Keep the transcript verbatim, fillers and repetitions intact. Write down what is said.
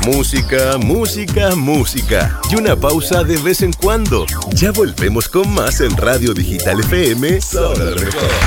Música, música, música. Y una pausa de vez en cuando. Ya volvemos con más en Radio Digital F M. Solo lo mejor.